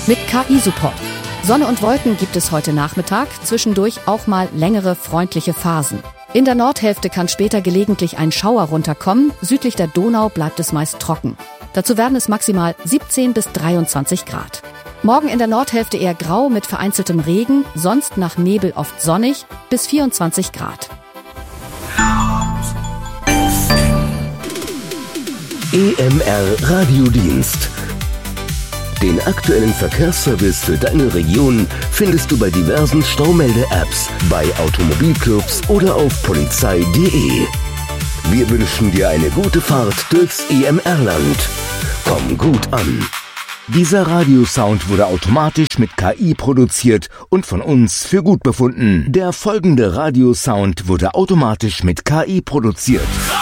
mit KI-Support. Sonne und Wolken gibt es heute Nachmittag, zwischendurch auch mal längere freundliche Phasen. In der Nordhälfte kann später gelegentlich ein Schauer runterkommen, südlich der Donau bleibt es meist trocken. Dazu werden es maximal 17 bis 23 Grad. Morgen in der Nordhälfte eher grau mit vereinzeltem Regen, sonst nach Nebel oft sonnig, bis 24 Grad. EMR Radiodienst. Den aktuellen Verkehrsservice für deine Region findest du bei diversen Staumelde-Apps, bei Automobilclubs oder auf polizei.de. Wir wünschen dir eine gute Fahrt durchs EMR-Land. Komm gut an. Dieser Radiosound wurde automatisch mit KI produziert und von uns für gut befunden. Der folgende Radiosound wurde automatisch mit KI produziert.